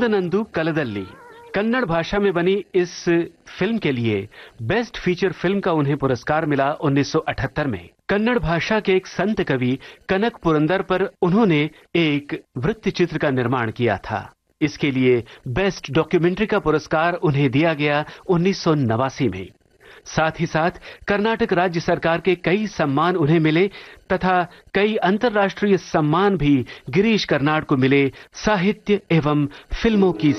कल्लनंदु कलदल्ली कन्नड़ भाषा में बनी इस फिल्म के लिए बेस्ट फीचर फिल्म का उन्हें पुरस्कार मिला 1978 में। कन्नड़ भाषा के एक संत कवि कनक पुरंदर पर उन्होंने एक वृत्त चित्र का निर्माण किया था। इसके लिए बेस्ट डॉक्यूमेंट्री का पुरस्कार उन्हें दिया गया 1989 में। साथ ही साथ कर्नाटक राज्य सरकार के कई सम्मान उन्हें मिले तथा कई अंतर्राष्ट्रीय सम्मान भी गिरीश कर्नाड को मिले साहित्य एवं फिल्मों की